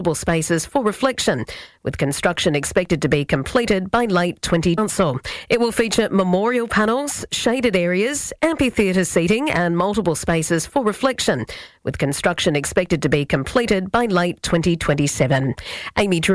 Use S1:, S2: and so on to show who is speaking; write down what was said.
S1: spaces for reflection, with construction expected to be completed by late 2020. Council. It will feature memorial panels, shaded areas, amphitheatre seating and multiple spaces for reflection, with construction expected to be completed by late 2027. Amy Drew